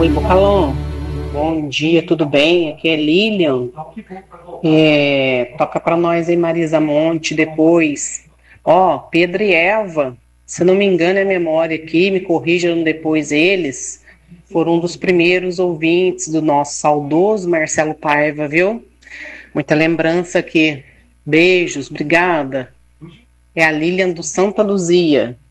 Oi, Bocalão. Bom dia, tudo bem? Aqui é Lilian. Toca pra nós aí, Marisa Monte, depois. Ó, Pedro e Eva, se não me engano é memória aqui, me corrijam depois eles. Foram um dos primeiros ouvintes do nosso saudoso Marcelo Paiva, viu? Muita lembrança aqui. Beijos, obrigada. É a Lilian do Santa Luzia.